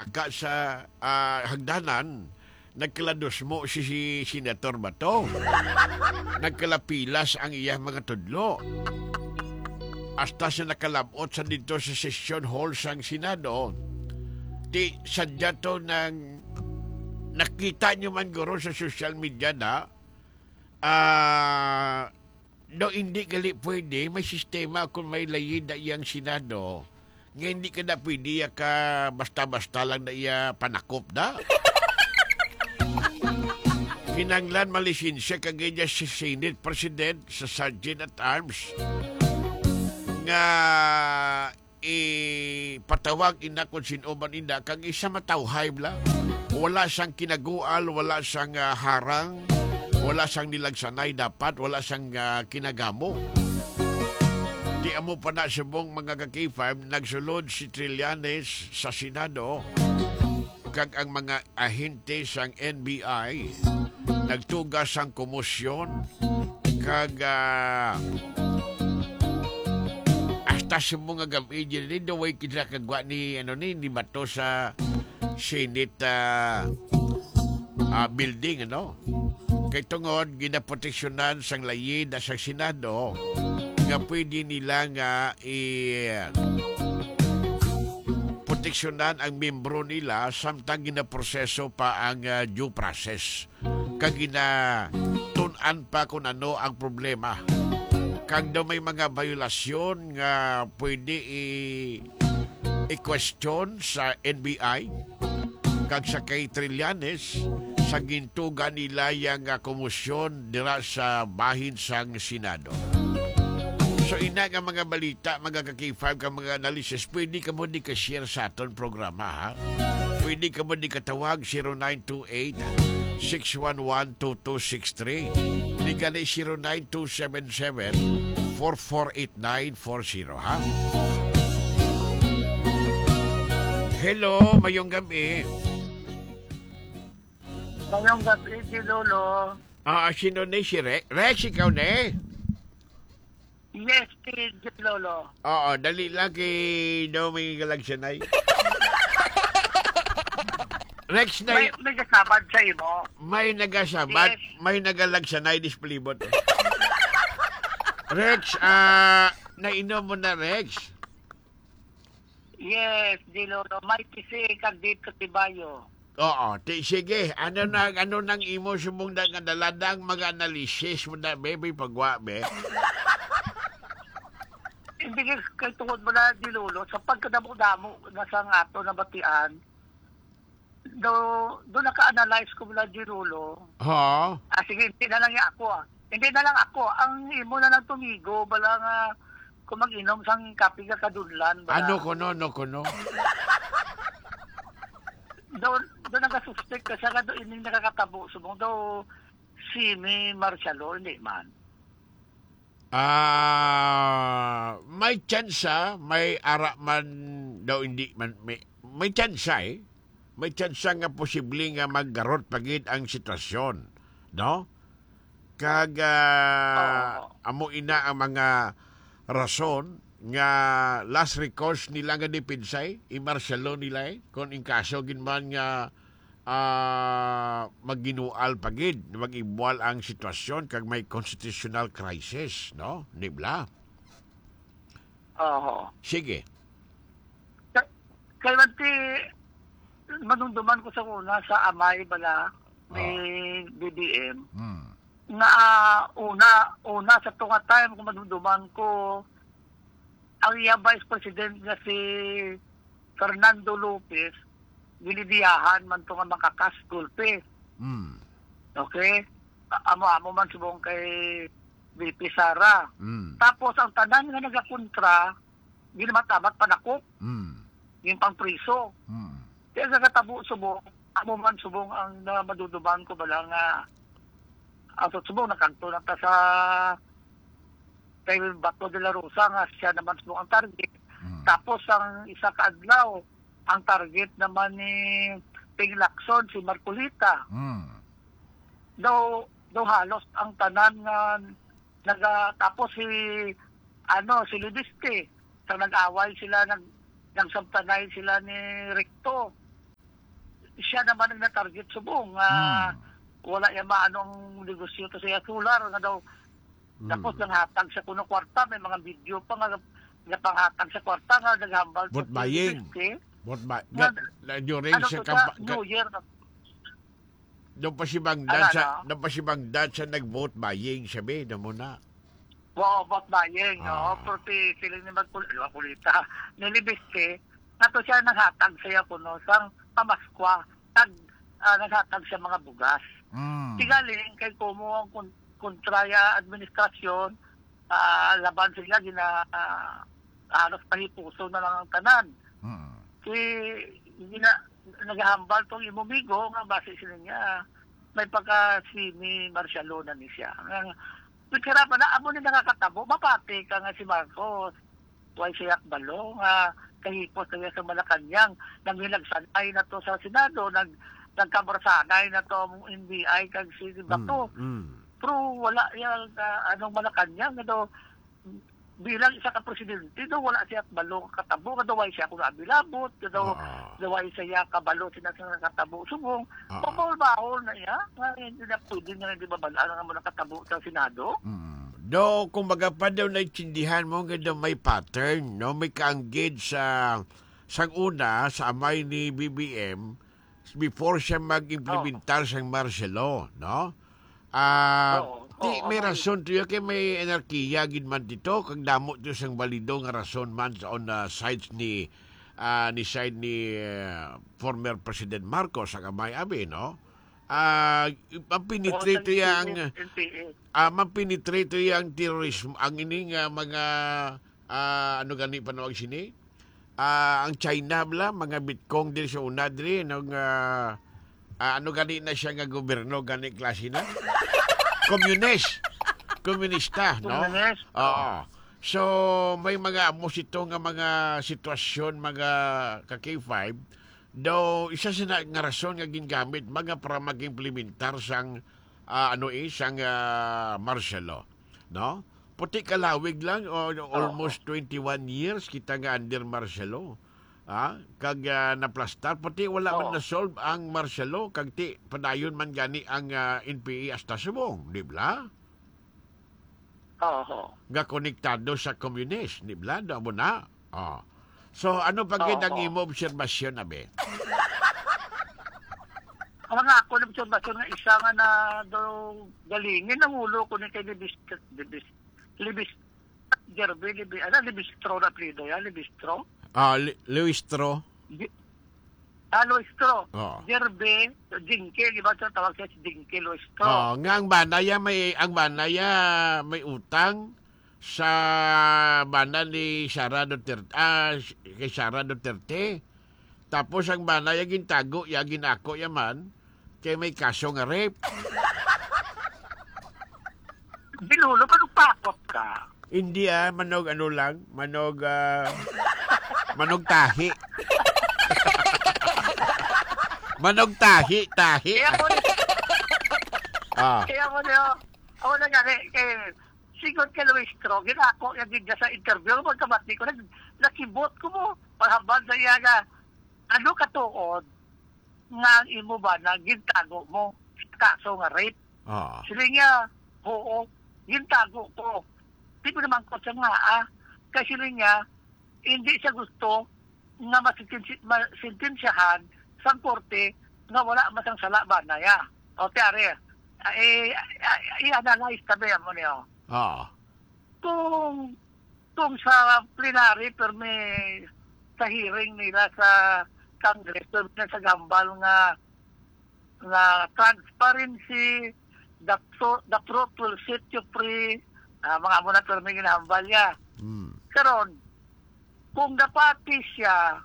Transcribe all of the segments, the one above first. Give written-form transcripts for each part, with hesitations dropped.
saka sa hagdanan, nagkalados mo si Senator Bato. Nagkalapilas ang iyang mga tudlo. Hasta siya nakalabot sa dito sa session hall sang Senado. Ti sadya to nang nakita nyo man guro sa social media na no hindi gali pwede may sistema kung may layid na iyang Senado nga hindi ka na pwede ka basta-basta lang na iya panakop na. Kinanglan malisensya kagaya si Senate President sa Sergeant at Arms nga patawag ina kung sinoban ina kang isa matawhay bla. Wala siyang kinagual, wala siyang harang, wala siyang nilagsanay dapat, wala siyang kinagamo. Di amo pa na subong mga kakifam, nagsulod si Trillanes sa Senado kag ang mga ahente sang NBI nagtugas sang komosyon kag hasta sa mga gabi dyan the way kita kagwa ni ni Bato sa Senate building kay tungod ginaproteksyonan sang layid sa Senado nga pwede nila nga proteksyonan ang membro nila samtang ginaproseso pa ang due process kag ginatunan pa kung ano ang problema kag daw may mga violasyon nga pwede i-question sa NBI kag sa kay Trillanes sa gintugan nila yung komosyon dira sa bahin sang Senado. So ina nga mga balita, mga kaki-5 ka mga analysis, pwede ka mo di ka-share sa aton programa, ha? Pwede ka mo di katawag 0928-611-2263. Hindi ka na 0927-448940, ha? Hello, mayong gabi. Mayong gabi, si Lolo. Sino na si Rex? Rex, ikaw na Yes, si Lolo. Oo, dali lang kay may galagsanay. Rex na... May kasabad sa imo. May nagasabat, yes. May nagalagsanay displibot. Rex, nainom mo na, Rex? Yes, di Lolo. May kisi kag dito sa Tibayo. Oo, sige. Ano nang imo sumong nga daladang mga analysis mo na, baby, pagwa, be? Hindi kay tungod mo na di Lolo, sa pagkadamo-damo na sa ato na batian, do naka-analyze ko mula di Lolo. Ha? Sige, hindi na lang ako. Hindi na lang ako. Ang imo na lang tumigo, bala nga kung mag-inom sang kape ka kadunlan. Bala. Ano ko no? Doon nagasuspect ka sa do ining nakakatabo. Subong daw si Marcialo, hindi man. May tsansa, may ara man daw hindi man may tsansa May tsansa nga posible nga maggarot pagid ang sitwasyon, no? Kag amo ina ang mga rason nga last recourse nila nga depinsay, i-martialo nila kung in kaso ginman nga magginual pagid, mag-ibual ang sitwasyon kag may constitutional crisis, no? Nibla. Oo. Sige. Kaya manunduman ko sa una sa amay bala may BBM. Na una sa tunga time kung manunduman ko ang iya Vice President na si Fernando Lopez ginidiyahan man to nga makakaskulpe. Okay? Amo man subong kay VP Sara. Tapos ang tanan nga nagakontra ginamatamat panakop. Yung pang priso. Kaya sa katabo subong, amo man subong ang maduduban ko bala nga ang subong nakanto na ta sa kay Bato de la Rosa nga siya naman subong ang target. Tapos ang isa ka adlaw ang target naman ni Ping Lacson, si Marcolita. Daw halos ang tanan nga tapos si Ludiste. Sa nag-away sila, nagsamtanay sila ni Recto. siya naman ang na-target subong. Wala yung maanong negosyo to siya solar nga daw. Tapos nanghatag sa kuno kwarta, may mga video pa nga panghatag sa kwarta nga naghambal Vote buying. During Ano sa to sa kampa... New Year? Doon pa si Bagdad sa nag-vote buying, sabi, na muna. Wow, vote buying. Pero feeling ni magkulita. Nilibiste, nato siya naghatag siya kuno sang pamaskwa. Naghatag sa mga bugas. Tigaling kay kumo ang kontraya administrasyon, laban sila halos pahipuso na lang ang tanan. Naghahambal tong imumigo nga base sila niya may pagka si Marcialo na ni siya. Kaya pa na amo ni nakakatabo, mapati ka nga si Marcos. Tuway siya akbalo nga kahipos kaya sa Malacanang nang nilagsanay na to sa Senado, nagkabarsanay na to ang NBI kag si Bato. Pero wala yung anong Malacanang nga daw bilang isa ka presidente daw wala siya akbalo katabo nga daw siya kung abilabot daw siya kabalo sinasang katabo subong pabawal na iya nga hindi na pwede nga hindi babalaan nga mo nakatabo sa Senado. Do, kumbaga pa daw naitsindihan mo nga daw may pattern, no? May ka-engage sa una sa amay ni BBM before siya mag-implementar sa Marcelo, no? May rason to yun, kaya may anarkiya gid man dito, kag damo to sang balido nga rason man sa on sides ni former President Marcos sa kamay abi, no? Mapinitrate yung terrorismo, ang ining mga ano gani panawag sini? Ang China bla, mga Bitcoin din sa una din, ano gani na siya nga gobyerno, gani klase na? Komunista, no? Oo. So, may mga amos ito nga mga sitwasyon, mga ka-K5, daw isa sa nga rason nga gingamit mga para mag-implementar sang sang Marcelo, no? Puti kalawig lang, almost 21 years kita nga under Marcelo. Kag naplastar pati wala man na-solve ang Marcelo kag ti padayon man gani ang NPA hasta subong, di ba? Nga konektado sa komunist, di ba? Damo na. So ano pa gid ang imo obserbasyon abe? Ang ako na obserbasyon nga isa nga na daw galingin ang ulo ko ni kay Libistro na plido ya, Libistro. Luistro. Luistro. Jerbe, Jinke, di ba ito tawag siya si Jinke, Luistro. Nga ang banaya may utang sa bana ni Sara Duterte, kay Sara Duterte. Tapos ang banaya gintago, ginako yaman, kay may kaso nga rape. Binulo, pakot ka. Hindi manog tahi. Manog tahi. Kaya ako na gani, sigot ka Luistro, ginako yung gidya sa interview, magkabati ko, nakibot ko mo, pahabag sa iya nga, ano katuod, nga ang imo ba na gintago mo, kaso nga rape. Sila nga, oo, gintago ko. Di ko naman ko siya nga, kasi sila nga, hindi siya gusto nga masintensyahan sa korte nga wala masang sala ba na ya. O tiare, i-analyze tabi mo niyo. Kung sa plenary may sa hearing nila sa Congress sa gambal nga transparency, the truth will set you free, mga muna may ginahambal niya. Karon, kung dapati siya,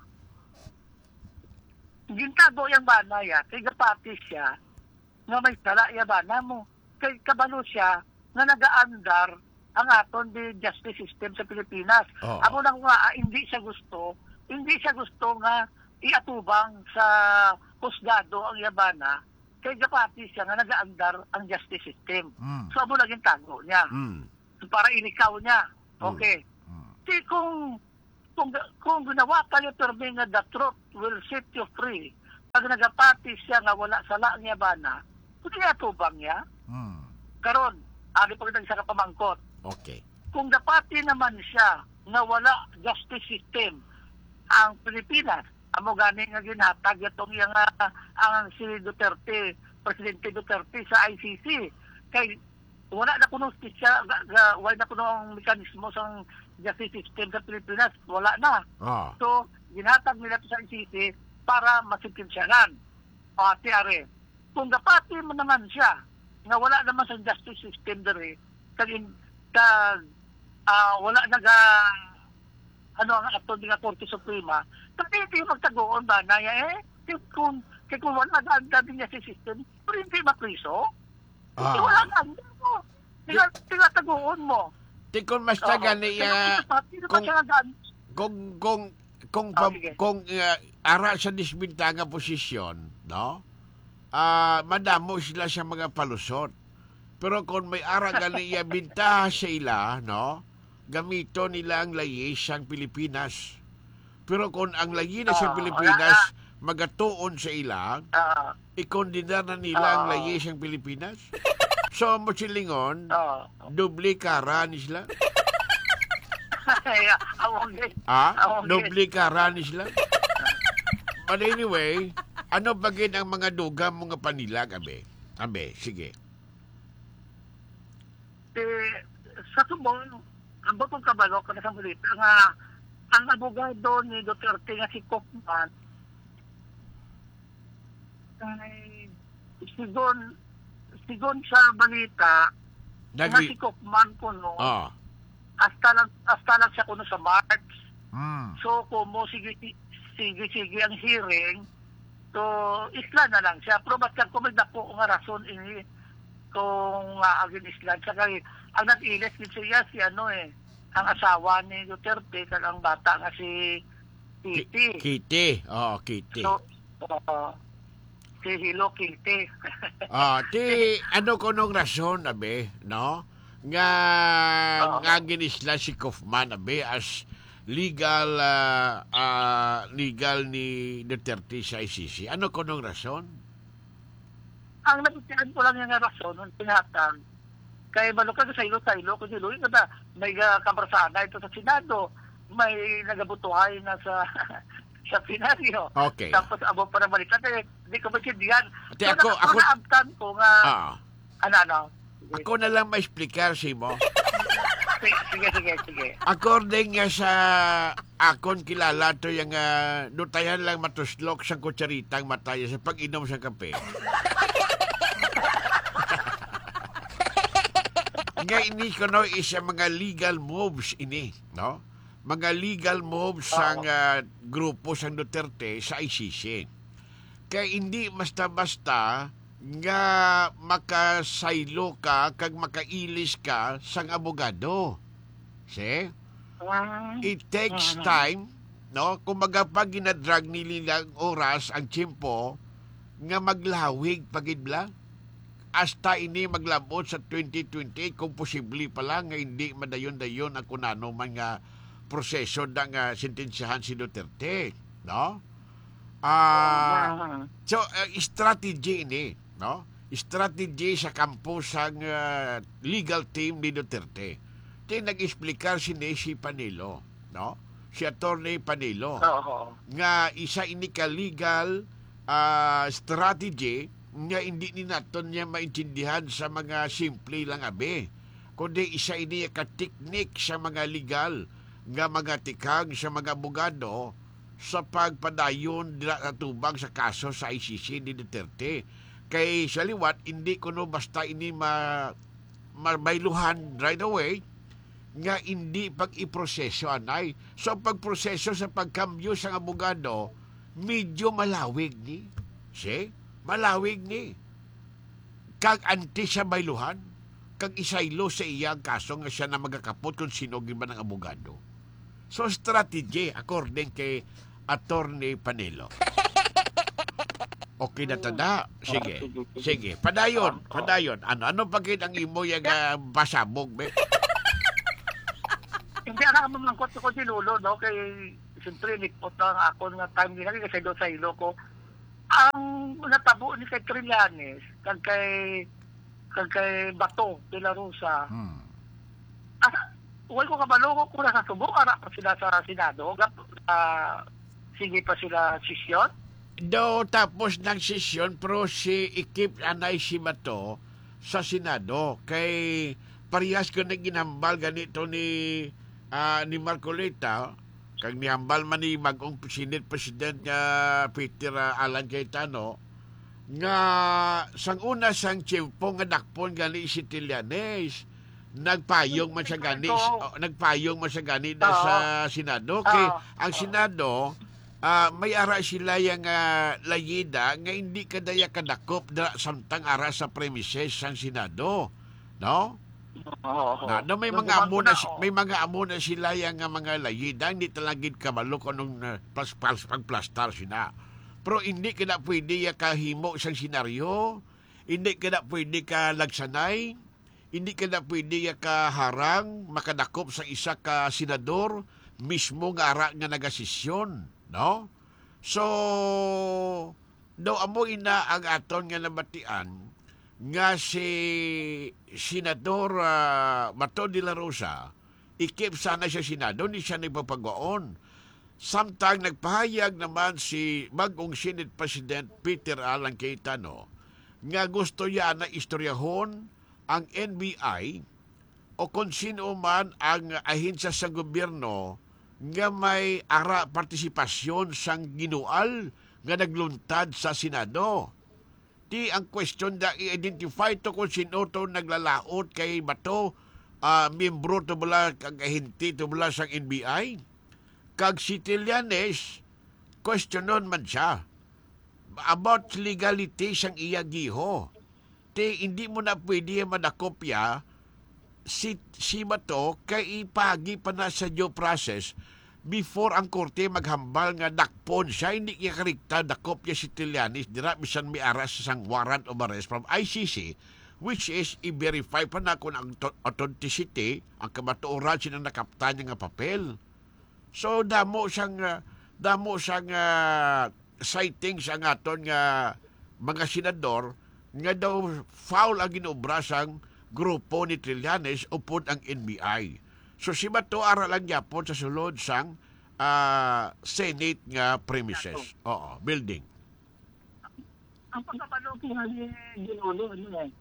gintago yung bana ya, kay dapati siya, nga may tala ya bana mo, kay kabalo siya, nga nag-aandar ang aton di justice system sa Pilipinas. Amo nang nga, hindi siya gusto nga iatubang sa husgado ang yabana, kay dapati siya nga nag-aandar ang justice system. So amo naging tago niya. Para inikaw niya. Okay. Kung ginawa tayo terming nga the truth will set you free, pag nagapati siya nga wala sala niya bana, kung atubang niya, karon, ali pag sa kapamangkot. Okay. Kung dapati naman siya na wala justice system ang Pilipinas, amo gani nga ginhatag itong yung ang si Duterte, Presidente Duterte sa ICC. Kay wala na kuno siya, wala na kuno ang mekanismo sa justice system sa Pilipinas, wala na. So, ginhatag nila ito sa ICC para masipensyahan. O ati-are, kung dapati mo naman siya na wala naman sa justice system dere, wala naga ano ang ato nga Korte Suprema, kasi ito yung magtagoon ba na kung wala na din niya sa system, pero hindi mapriso, hindi wala na, tinatagoon mo. Tikon mas gani kung ara sa disbinta nga posisyon, no? Madamo sila sa mga palusot. Pero kung may ara gali binta sa ila, no? Gamito nila ang layis ang Pilipinas. Pero kung ang layi na sa Pilipinas magatuon sa ila, ikondina na nila ang layis ang Pilipinas. So, mo silingon, dubli kara ni sila. Dubli kara ni sila. But anyway, ano bagin ang mga dugam mga panilag, abe? Abe, sige. Sa subong, ang butong kabalo, kada sa balita, nga ang abogado ni Duterte nga si Kaufman, ay sigon sa balita, nga si Kaufman ko, no, hasta lang siya kuno sa March. So, kumo sige ang hearing, so, isla na lang siya. Pero ba't kung may dako nga rason ini, kung agin isla siya, kaya ang nag-ilis din siya ang asawa ni Duterte, ang bata nga si Kitty. Kitty. So, si Hilo Kitty. Ano ko nung rason, abe, no? Nga ginisla si Kaufman, abe, as legal ni Duterte sa ICC. Ano ko nung rason? Ang napitian ko lang yung rason, ang pinatang, kaya malukag sa ilo, kung silo, may kabrasana ito sa Senado, may nagabutuhay na sa Senado. Okay. Tapos abo para balikan, hindi ko maintindihan. So, ako naabtan ko nga, ako na lang ma-explicar si mo. Sige. According nga sa akon kilala to yung nutayan lang matuslok sa kutsaritang mataya sa pag-inom sa kape. Nga ini ko no isa mga legal moves ini, no? Mga legal moves sang grupo sang Duterte sa ICC. Kaya hindi basta-basta nga makasaylo ka kag makailis ka sang abogado. See? It takes time, no? Kung pag ginadrag nilang oras ang tiyempo nga maglawig pagidla. Hasta ini maglabot sa 2028 kung posible pa lang nga hindi madayon-dayon ang kunano man nga proseso ng sentensyahan si Duterte, no? So, strategy ini, no? Strategy sa kampo sa legal team ni Duterte. Ito nag-explicar si Nessie Panilo, no? Si Attorney Panilo. Nga isa ini ka legal strategy nga hindi ni naton niya maintindihan sa mga simple lang abe. Kundi isa ini ka teknik sa mga legal nga mga tikang sa mga abogado sa pagpadayon tubang sa kaso sa ICC ni Duterte. Kay sa liwat, hindi ko no basta ini mabailuhan right away nga hindi pag-iproseso anay. So pagproseso sa pagkambyo sa abogado, medyo malawig ni. See? Malawig ni. Kag anti sa bailuhan, kag isaylo sa iyang kaso nga siya na magakapot kung sino giba ng abogado. So strategy according kay Attorney Panelo. Okay na tada. Sige. Padayon. Ano pagit ang imo yung basabog, be? Hindi ako mamangkot ko si Lolo, no? Kay siyempre, nipot na ako nga time nila kasi doon sa ilo ko. ang natabo ni kay Trillanes kag kay Bato de la Rosa. Huwag ko kabalo ko kung nasa subo, ara pa sila sa Senado, sige pa sila sisyon. Do tapos ng sesyon pero si ikip anay si Bato sa Senado kay parehas ko na ginambal ganito ni Marcoleta kag nihambal man ni magong Senate President nga Peter Alan Cayetano nga sang una sang tiyempo nga dakpon gani si Trillanes nagpayong man siya gani sa Senado kay ang Senado may ara sila yung layida nga hindi kadaya kadakop na samtang ara sa premises sang Senado, no? No, may mga amo na sila yung mga layida hindi talagid kabalo kung pagplastar sila. Pero hindi ka na pwede kahimo isang senaryo, hindi ka na pwede ka lagsanay, hindi ka na pwede kaharang makadakop sa isa ka senador mismo nga ara nga nagasisyon, no? So do amo ina ang aton nga nabatian nga si Senador Bato de la Rosa ikip sana siya Senado, ni siya nagpapagaon. Samtang nagpahayag naman si bagong Senate President Peter Alan Cayetano nga gusto niya na istoryahon ang NBI o kung sino man ang ahensya sa gobyerno nga may ara partisipasyon sang ginual nga nagluntad sa Senado. Di ang question da i-identify to kung sino to naglalaot kay Bato, miyembro to bala kag ahente to bala sang NBI. Kag si Trillanes, questionon man siya about legality sang iya giho. Hindi mo na pwede madakopya si Bato kay ipagi pa na sa due process before ang korte maghambal nga dakpon siya. Hindi kaya karikta dakopya si Trillanes dira bisan may aras sang warrant of arrest from ICC, which is i-verify pa na kung ang authenticity, ang kamatuoran siya ng nakaptan niya nga papel. So damo siyang sightings ang aton nga mga senador nga daw foul ang ginobra sang grupo ni Trillanes upod ang NBI. So si Bato ara lang yapon sa sulod sang Senate nga premises. Oo, building. Ang pagkapalo ko nga ni Ginulo,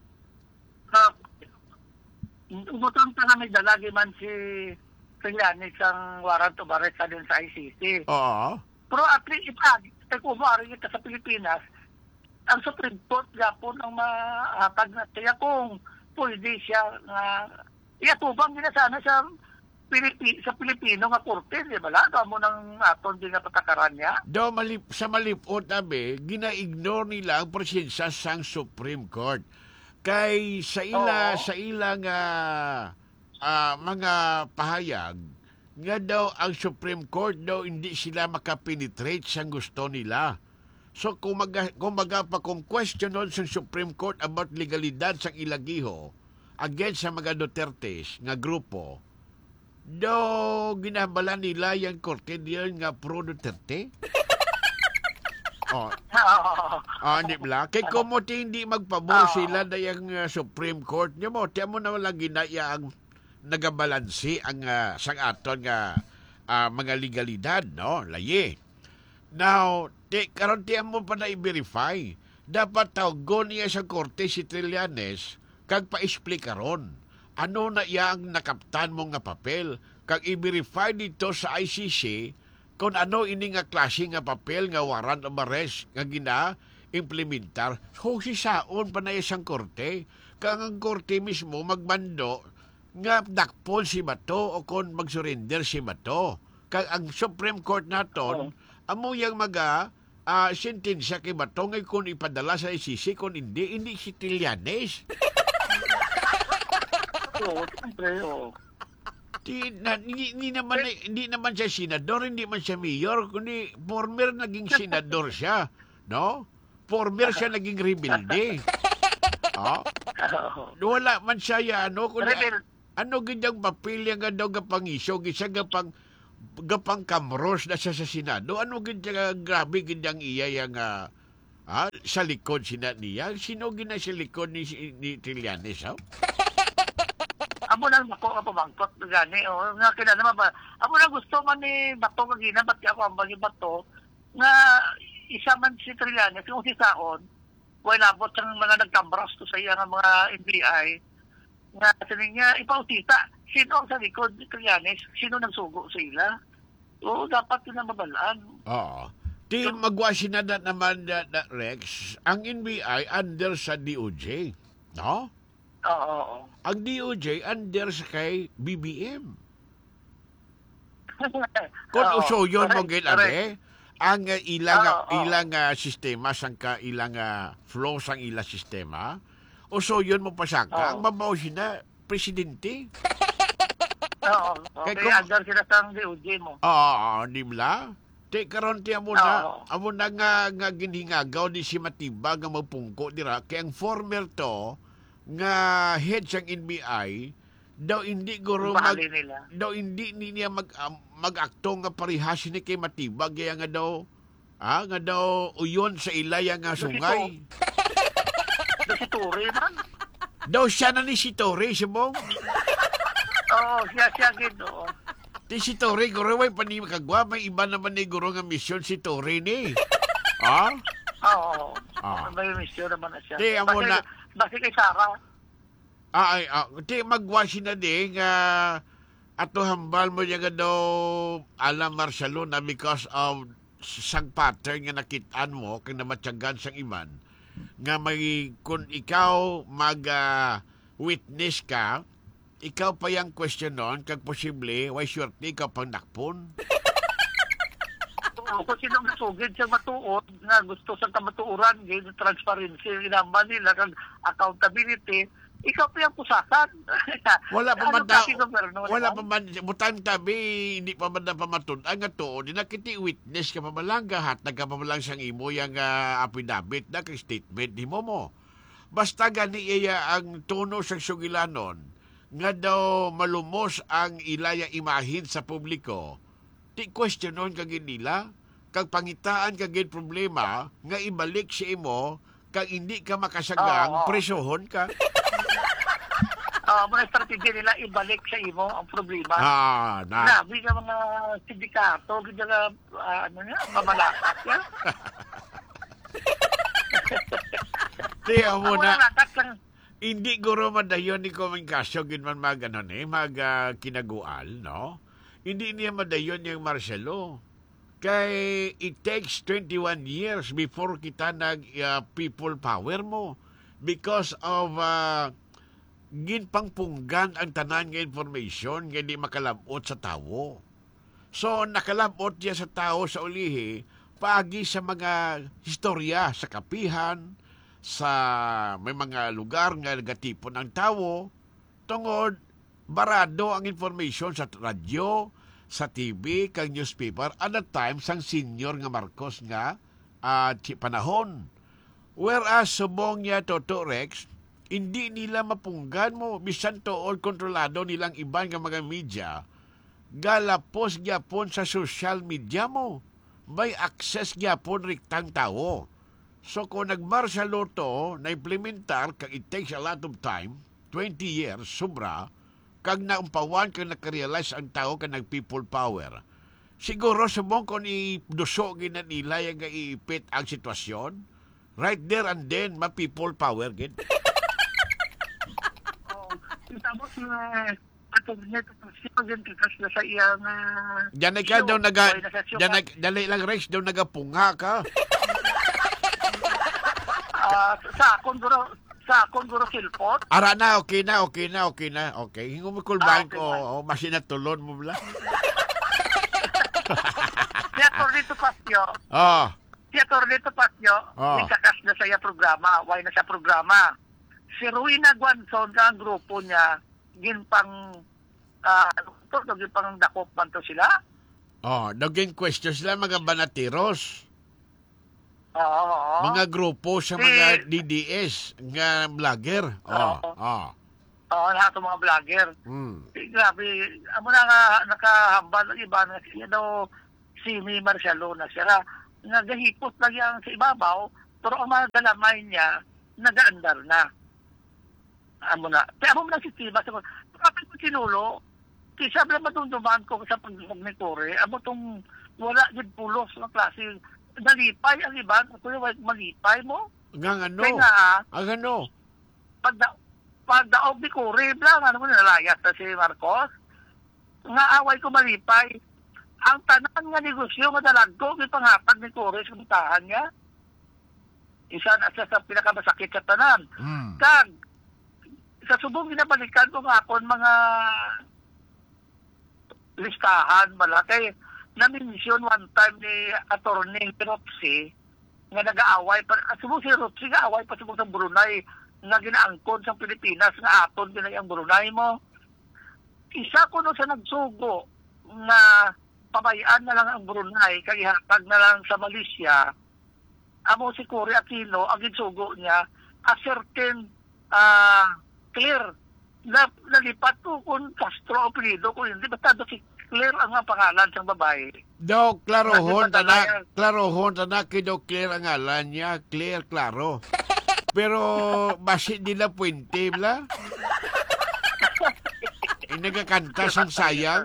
umutang ta nga may dalagi man si Trillanes ang warrant of arrest din sa ICC. Oo. Pero at least kung maaari kita sa Pilipinas, ang Supreme Court gapon ang mahatag na siya kung pwede siya nga iatubang nila sana sa Pilipino nga korte, di ba? Damo ng aton din nga patakaran niya. Sa malipot abe, gina-ignore nila ang presensya sang Supreme Court. Kay sa ilang mga pahayag nga daw ang Supreme Court daw hindi sila makapenetrate sa gusto nila. So kung questionon sa Supreme Court about legalidad sa ilagiho against sa mga Dutertes nga grupo, do ginabala nila yung korte diyan nga pro Duterte? Hindi ba? Kay kumote hindi magpabor sila na yung Supreme Court niya mo. Tiyan mo na walang ginaya ang nagabalansi ang sang aton nga mga legalidad, no? Laye. Now, karon tiyan mo pa na i-verify. Dapat tawgon niya sa korte si Trillanes kag pa-explain karon. Ano na iya ang nakaptan mo nga papel? Kag i-verify dito sa ICC kung ano ini nga klase nga papel nga warrant of arrest nga gina-implementar. So, si saon pa na isang korte. Kag ang korte mismo magbando nga dakpon si Bato o kung mag-surrender si Bato. Kag ang Supreme Court naton, amo yang sentensya kay Bato ngay kung ipadala sa ICC kung hindi si Trillanes. Hindi naman siya senador, hindi man siya mayor, kundi former naging senador siya, no? Former siya naging rebelde. Wala man siya kundi ganyang papel nga daw gapangiso, gisa gapang kamros na siya sa Senado. Ano ganyang grabe ganyang iya yung Sa likod sina niya. Sino gina sa likod ni Trillanes, ha? Amo lang ako nga pamangkot gani o nga kila naman ba amo na gusto man ni Bato kagina ba't ako ang bagi Bato nga isa man si Trillanes kung si Saon wala abot ang mga nagkambras to sa iya nga mga NBI nga sabi niya ipautita sino ang sa likod ni Trillanes sino nagsugo sa ila o dapat yun na mabalaan. Oo. Di magwasin na naman na Rex, ang NBI under sa DOJ, no? Oo. Ang DOJ under sa kay BBM. Kung usuyon mo ginabi, ang ilang sistema sang ka ilang flow sang ilang sistema, usuyon mo pasaka, ang mabaw na presidente. Oo. Kaya Kaya under sila sa DOJ mo. Oo, di ba? Te karon ti amo na nga ginhingagaw di si Matiba nga mapungko dira kay ang former to nga head sang NBI daw hindi guro daw hindi niya mag-akto nga parehas ni kay Matibag kaya nga daw uyon sa ilaya nga sungay. Si Tore man. Daw siya na ni si Tore sibong. Oo, siya gid. Ti si Tore guro way pa ni makagwa may iba naman ni guro nga mission si Tore ni. Ha? Oo. May mission naman na siya. Di amo na basi kay Sara. Di magwasin na di nga ato hambal mo nga daw alam Marcelo na because of sang pattern nga nakitaan mo kung namatyagan sang iman nga may kung ikaw witness ka ikaw pa yung question nun kag posible why sure ikaw pang nakpon. Kung sinong nasugid siya matuod nga gusto sa kamatuoran gayud transparency ginamba nila kag accountability ikaw pa yung pusasan. Wala pa man butang tabi hindi pa man pamatun ang ato di nakiti witness ka pa malang gahat ka pa malang sang imo yang affidavit na kay statement di mo basta gani iya ang tono sa sugilanon nga daw malumos ang ilaya imahin sa publiko ti questionon kagin nila kag pangitaan kagin problema nga ibalik si imo kag hindi ka makasagang presohon ka. Mga strategy nila ibalik sa imo ang problema. Grabe ka mga sindikato, ganda nga, mamalakas ya. Tiya mo na, hindi guro madayon ni komunikasyon gin man kinagual, no? Hindi niya madayon yung Marcelo. Kay it takes 21 years before kita people power mo because of ginpangpunggan ang tanan nga information nga di makalabot sa tao. So nakalabot niya sa tao sa ulihi paagi sa mga historya sa kapihan, sa may mga lugar nga nagatipon ang tao tungod barado ang information sa radyo, sa TV, kag newspaper at that time sang senior nga Marcos nga panahon. Whereas subong niya Toto Rex, hindi nila mapunggan mo bisan tuod kontrolado nilang iban nga mga media. Galapos gyapon sa social media mo. May access gyapon riktang tao. So kung nagmarshalo to na implementar kag it takes a lot of time, 20 years sobra, kag naumpawan kag nakarealize ang tao kag nag-people power. Siguro subong kung iduso gina nila yung iipit ang sitwasyon, right there and then, ma-people power gid. Tapos ato niya pagentikas na sa iyang Janay ka daw dali lang Rex daw nagapunga ka. Sa akong guro silpot. Ara na, okay na. Okay. Hingo mo kulbahan ko, masinatulon mo bala. Si Atornito Pasio. Si Atornito Pasio, ikakas na sa iya programa. Why na siya programa? Si Ruina Guanzon, ang grupo niya, ginpang dakop man to sila. Naging question sila mga banatiros. Oo. Mga grupo sa mga DDS nga vlogger. Lahat ng mga vlogger. Grabe, amo na nga nakahambal ng iba na siya daw si Marcelo na siya nga gahipot lang yan sa ibabaw Pero ang mga galamay niya, nagaandar na. Amo na. Kaya mo na sistema. Kapag ko sinulo, kisa bala matungduman ko sa pagdumag ni Kore, amo tong wala din pulos ng klase. Nalipay ang iba. Kung malipay mo, Ang ano? kaya nga, Ang ano? pagdaog ni Kore, blang, ano mo nalayas na si Marcos, nga away ko malipay. Ang tanan nga negosyo, madalag ko, may panghatag ni Kore sa butahan niya. Isa na siya sa pinakamasakit sa tanan. Kag, sa subong ginabalikan ko nga ako mga listahan malaki. Na-mention one time ni Atty. Ropsi nga nag-aaway pa. Subong si Ropsi nga aaway pa subong sa Brunei nga ginaangkon sa Pilipinas nga aton binay ang Brunei mo. Isa ko no sa nagsugo nga pabayaan na lang ang Brunei kag ihatag na lang sa Malaysia. Amo si Cory Aquino ang gisugo niya a certain clear na nalipat ko kung Castro o apelido ko hindi basta si Claire ang nga pangalan sa babae. Do, klarohon, tanak, kido clear ang ngalan niya, clear, klaro. Pero, basi nila puwente, bla? Nagkakanta sang sayang?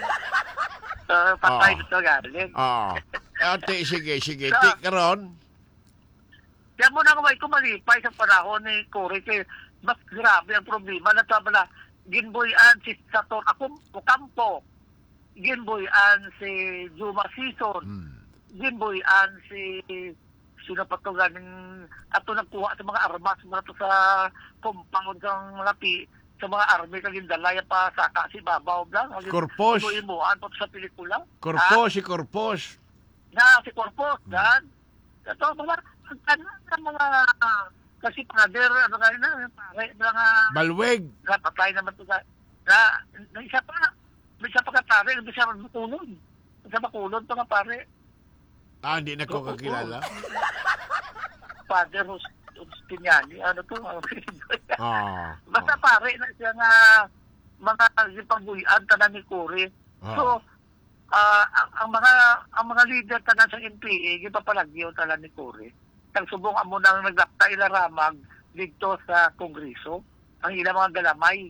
Patay ito galing. Oo. Ate, sige. Ti, karon. Kaya mo na kaway ko malipay sa panahon ni Cory kay mas grabe ang problema na tabala ginboyan si Sator ako Ocampo, ginboyan si Juma Season, ginboyan si sino pa to ganing ato nagkuha sa mga armas mga to sa compound ng mga sa mga army kag gindalaya pa sa si Babaw blang. Corpus. Imuan pa sa pelikula. Si Corpus. Si Corpus, dan. Ito mga kasi father, ano nga na, pare, mga Balweg. patay naman ito na isa pa katari, isa makulon. Isa makulon ito nga pare. Hindi na ko kakilala. Father Justiniani, ano to? Basta Ah. pare na siya nga mga pangbuyan tanan ni Cory. So, ang mga leader tanan sa NPA, gipapalagyo tanan ni Cory. Subong amo nang naglapta ilaramag dito sa Kongreso ang ilang mga galamay.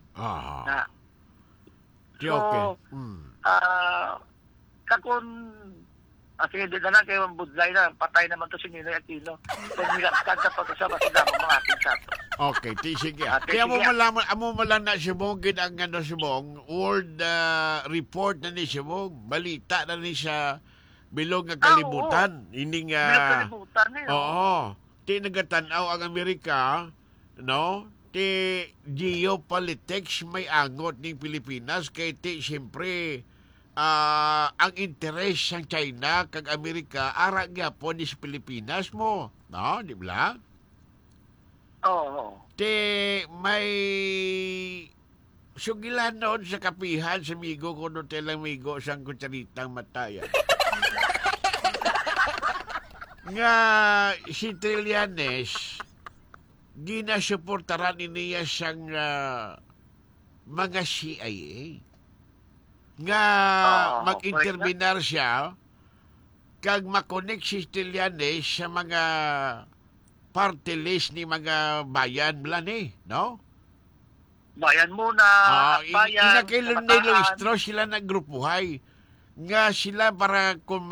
So, kakon sige, di na lang kayo ang budlay na patay naman to si Ninoy Aquino. Kung nilaptan sa pagkasa masinama mga ating sato. Okay, sige. Kaya mo malaman, amo malang na Sibong, ang ano Sibong, world report na ni Sibong, balita na ni siya bilog nga kalibutan. Ining bilog kalibutan eh. Oo. Ti nagatanaw ang Amerika, no? Ti geopolitics may angot ning Pilipinas kay ti siyempre ang interes ng China kag Amerika ara gyapon ni sa Pilipinas mo, no? Di ba? Oo. Ti may sugilan noon sa kapihan sa migo ko no telang migo sang kutsaritang mataya. Nga si Trillanes ginasuportaran niya siyang mga CIA nga mag-interminar siya kag makonek si Trillanes sa mga party list ni mga bayan ni, no? Bayan muna, bayan, inakilon nila istro sila naggrupuhay nga sila para kung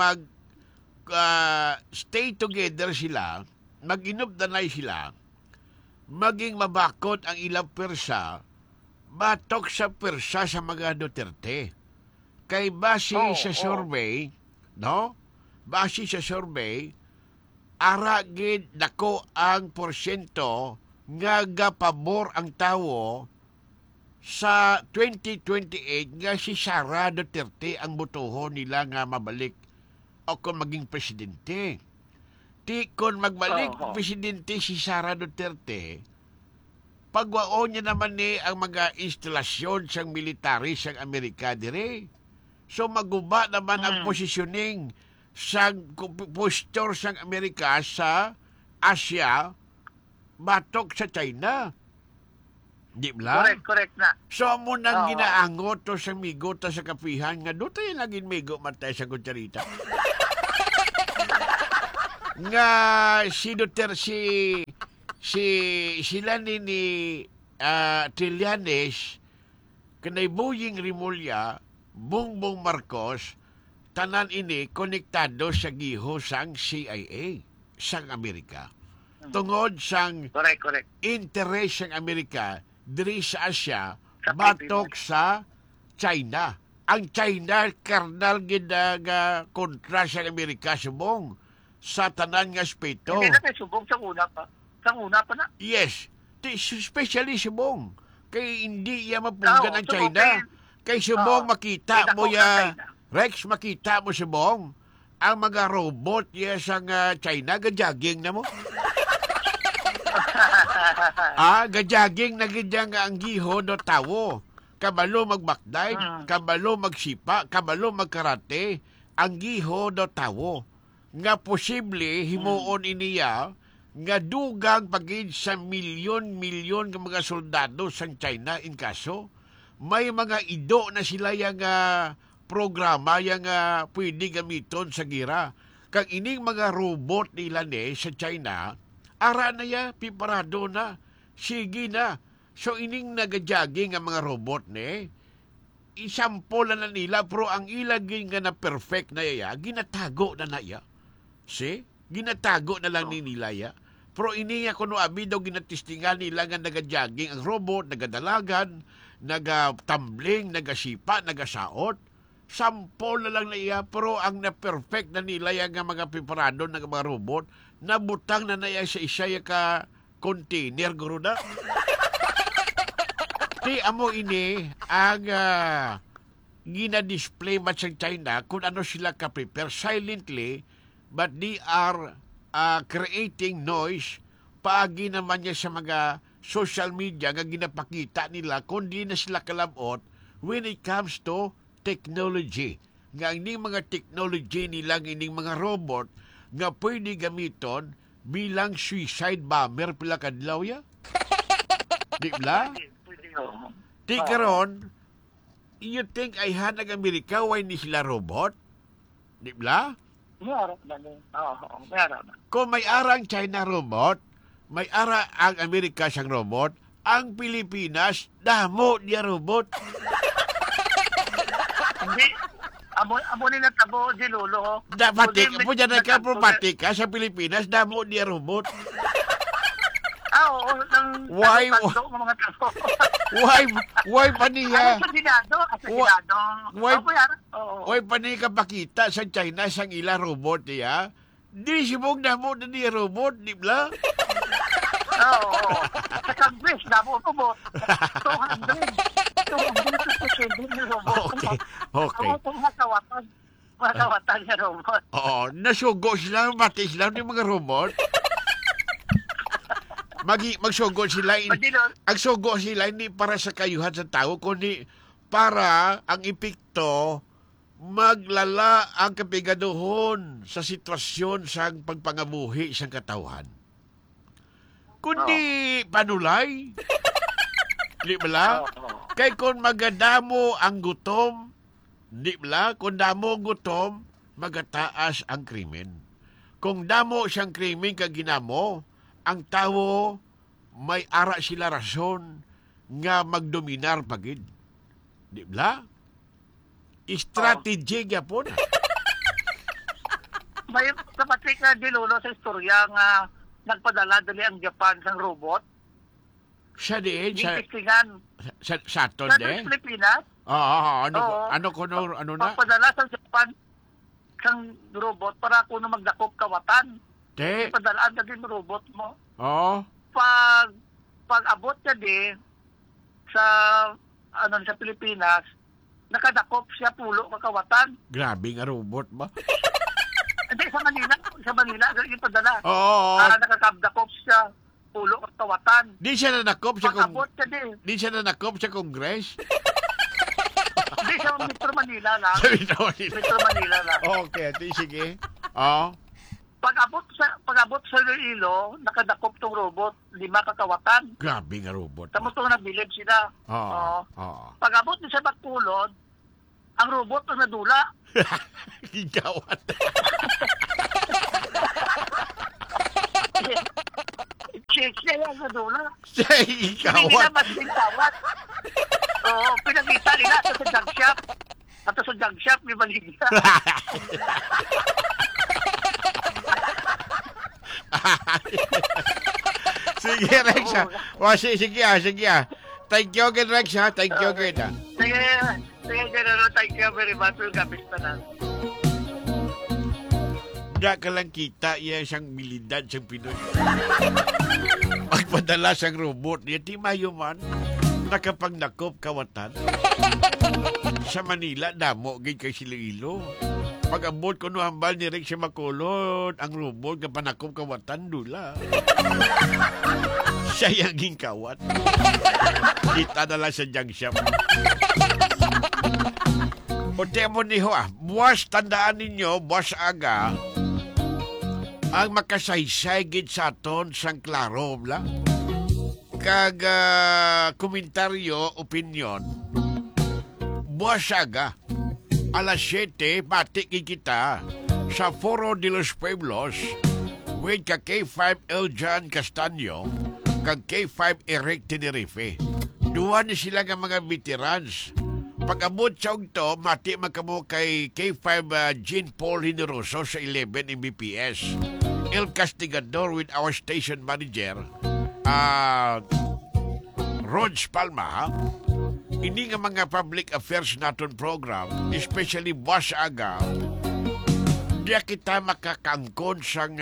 stay together sila, mag-inubdanay sila, maging mabakot ang ilang persa, batok sa persa sa mga Duterte. Kay base sa survey, no? Base sa survey, aragid dako ang porsyento nga gapabor ang tawo sa 2028 nga si Sara Duterte ang botohon nila nga mabalik o kung maging presidente. Ti kung magbalik presidente si Sara Duterte, pagwaon niya naman ni ang mga instalasyon sang military sang Amerika dire. So maguba naman ang positioning sang posture sang Amerika sa Asia batok sa China. Di ba? Correct na. So mo nang ginaangot to sa migo ta sa kapihan nga do tayo naging migo matay sa kutsarita. nga si Duterte sila ni Trillanes kanay Boying Rimulya, Bongbong Marcos, tanan ini konektado sa giho sang CIA sang Amerika. Tungod sang Correct. interes sang Amerika diri sa Asya Sa batok sa China. Ang China karnal gid nga kontra sa Amerika subong sa tanan nga aspeto. Hindi na tayo subong sa una pa. Sa una pa na. Yes, especially subong. Kay hindi iya mapunggan ang subong China. Kay subong Oo. makita Kay mo dako ya ang China. Rex, makita mo subong ang mga robot ya sang China gajaging na mo. Gajaging na gidyang ang giho do tawo. Kabalo magbakday, kabalo magsipa, kabalo magkarate, ang giho do tawo. Nga posible himuon iniya nga dugang pagid sa milyon-milyon nga mga soldado sa China in kaso may mga ido na sila yang programa yang pwede gamiton sa gira. Kag ining mga robot nila ni sa China, ara na ya, piparado na, sige na. So ining nagajaging ang mga robot ni, isample na nila, pero ang ilagin nga na perfect na ya, ginatago na ya. See? Ginatago na lang ni nila ya. Pero iniya kuno abi daw ginatistingan nila nga nagajaging ang robot, nagadalagan, nagatambling, nagasipa, nagasaot. Sample na lang na iya, pero ang na-perfect na nila yung mga piparado ng mga robot, nabutang na iya sa isa yung container, guro na. Di amo ini ang gina-display man sa China kung ano sila ka-prepare silently, but they are creating noise paagi naman niya sa mga social media nga ginapakita nila kung di na sila kalabot when it comes to technology. Nga ining mga technology nilang ining mga robot nga pwede gamiton bilang suicide bomber pila kadlaw ya. Di ba? Pwede yun. Di karon, you think ay hanag Amerika why ni sila robot? Di ba? Meron na ni. Oo, meron na. Kung may arang China robot, may ara ang Amerika siyang robot, ang Pilipinas, damo niya robot. Hindi. Amo nila tabo di lolo. Dapat po dyan ka, ka sa Pilipinas, damo niya robot. Oo. Why- Mga tabo. Why pa niya? Asasinado. Why- Opo, yara. Oo. Why pa niya kapakita sa China sang ila robot niya? Di sibong damo na niya robot, di ba? Oo. Sa Congress, damo ko mo. 200 na robot. Okay. Ako itong masawatan niya robot. Oo, nasugo sila, mati sila ng mga robot. Magsugo sila, ang sugo sila hindi para sa kayuhan sa tao, kundi para ang epekto maglala ang kapigaduhon sa sitwasyon sa pagpangabuhi sa katawhan. Kundi panulay. Di ba? Kay kung magadamo ang gutom, di ba? Kung damo ang gutom, magataas ang krimen. Kung damo siyang krimen kag ginamo, ang tao may ara sila rason nga magdominar pagid. Di ba? Strategy gyapon. May kapatid ka di lolo sa istorya nga nagpadala dali ang Japan sang robot. Sa diin, sa Gitistingan. aton Sa de. Pilipinas, Ano Oo. ano na? pagpadala sa Japan sang robot para kuno magdakop kawatan. Te. Padalaan na din robot mo. Oh. Pag abot ka din sa sa Pilipinas, nakadakop siya pulo kakawatan. Grabe nga robot ba? Hindi, sa Manila, yung padala. Oo. Para nakakabdakop siya pulo kakawatan. Di siya nanakop sa Pag abot ka din, Di siya nanakop sa Congress. hindi sa Metro Manila lang. Sabi na nila. Metro Manila lang. Okay, sige. Oh. Pag abot sa Iloilo, nakadakop tong robot, 5 kakawatan. Grabe nga robot. Tamo itong nabilib sila. Oo. Oo. Pag abot niya sa Bacolod, ang robot na nadula. Gigawat. siya yan sa dula. Siya Hindi nila kawat. mas kawat. Oo, pinakita nila sa junk shop. At sa junk shop, may baligya. Sige, Rex, ha? Sige, sige, ha? Thank you again, Rex, ha? Thank you again, ha? Sige, General, thank you very much. Gabis pa na. Da ka lang kita iya siyang milidad siyang Pinoy. Magpadala siyang robot niya, di mayo man. Nakapagnakop kawatan. Sa Manila, damo, gay kay Iloilo. Pag-abot ko no hambal ni Rex siya makulot, ang robot nga panakop kawatan dula. Siya yung gingkawat. Kita na lang sa junk shop. O temo ni ho buwas tandaan ninyo, buwas aga, ang makasaysay gid sa aton sang klaro bla. Kag komentaryo, opinion. Buwas aga, alas 7, pati kita sa Foro de los Pueblos with ka K5 Eljan Castaño kag K5 Eric Tenerife. Duwa ni sila nga mga veterans. Pag-abot sa to, mati magkamo kay K5 Jean Paul Hineroso sa 11 Mbps. El Castigador with our station manager, Rog Palma. Hindi nga mga public affairs naton program, especially Boss Aga, diya kita makakangkon sang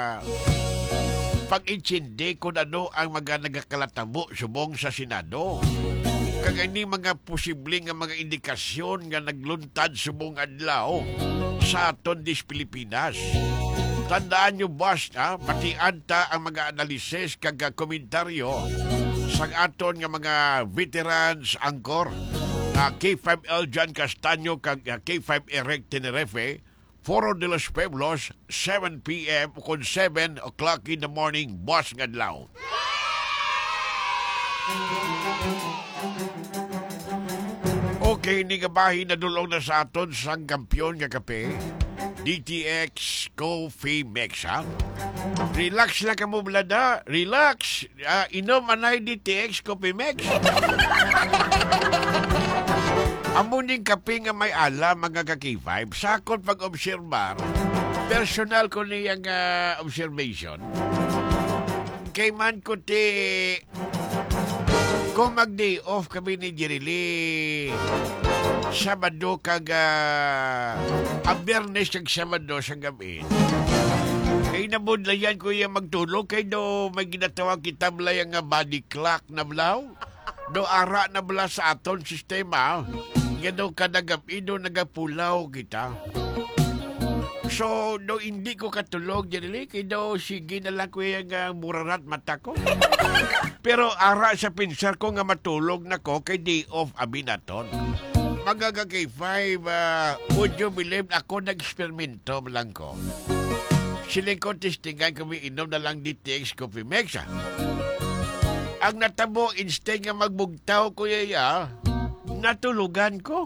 pag-intindi kung ano ang mga nagakalatabo subong sa Senado. Kagani mga posibleng nga mga indikasyon nga nagluntad subong adlaw sa aton dis Pilipinas. Tandaan nyo, boss, pati anta ang mga analisis kag komentaryo sa aton nga mga veterans angkor K5 Eljan Castaño kag K5 Eric Tenerife, Foro de los Pueblos, 7 p.m. kung 7 o'clock in the morning, boss ngadlaw. Okay, ni gabahin na dulong na sa aton sang kampiyon nga kape, DTX Coffee Mix, ha? Relax lang ka mo, blada. Relax. Inom anay DTX Coffee Mix. Amuning kape nga may alam, mga ka-K5, sakot pag-obserbar, personal ko niyang observation. Kay man ko kung mag-day off kami ni Jerily, Sabado kag Bernes kag Sabado sa gabi. Kay nabudlayan ko yung magtulog, kay do may ginatawag kitamlay ang body clock na blaw. Do ara na bala sa aton sistema. Gano kada gabi do nagapulaw kita. So, do hindi ko katulog, Jerily, kay do sige na lang ko yung murarat mata ko. Pero ara sa pinsar ko nga matulog na ko kay day off abinaton. Magaga kay 5, would you believe ako nag-eksperimento lang ko. Siling ko testingan kami inom na lang DTX Coffee Mix. Ang natabo, instead nga magbugtaw ko yaya, natulugan ko.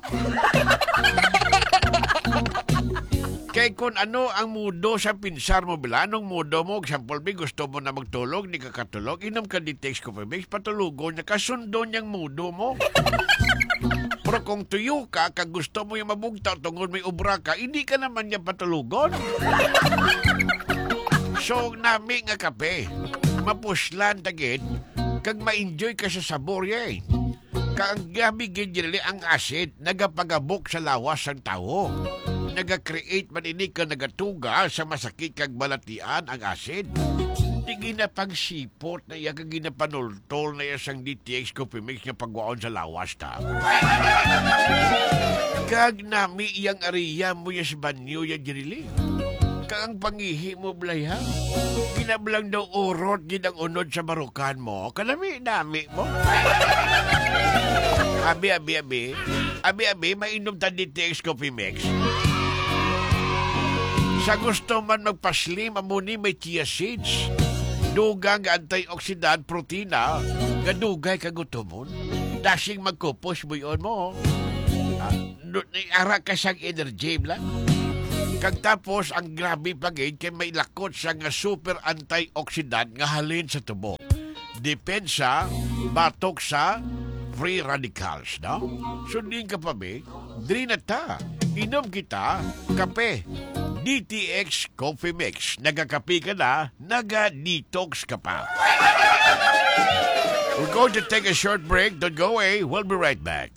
Kay kung ano ang mudo sa pinsar mo bila, anong mudo mo, example B, gusto mo na magtulog, di ka katulog, inom ka DTX Coffee Mix, patulugon niya, kasundo niyang mudo mo. Pero kung tuyo ka, kag gusto mo yung mabugtaw, tungkol may ubra ka, hindi ka naman niya patulugon. So, nami nga kape, mapuslan tagit, kag ma-enjoy ka sa sabor yan. Kang gabi ginjili ang acid, nagapagabok sa lawas ng tao. Naga-create maninig ka nagatuga sa masakit kag balatian ang acid. Di ginapang sipot na iya kag ginapanultol na iya sang DTX Coffee Mix nga pagwaon sa lawas ta. Kag nami iyang ariya mo ya sa banyo ya jirili. Kag ang pangihi mo blayha. Ginablang daw urot ginang unod sa barukan mo. Kalami nami mo. Abi, mainom ta DTX Coffee Mix. Sa gusto man magpaslim, amuni may chia seeds. Dugang antioxidant, protina, gadugay kagutomon. Dasing magkupos mo yun mo. Ara ka siyang energy lang. Kag tapos, ang grabe pagin kay may lakot siya nga super antioxidant nga halin sa tubo. depensa, batok sa free radicals, no? Sundin ka pa, be? Dri na ta. Inom kita, kape. DTX Coffee Mix. Nagakapi ka na, naga-detox ka pa. We're going to take a short break. Don't go away. We'll be right back.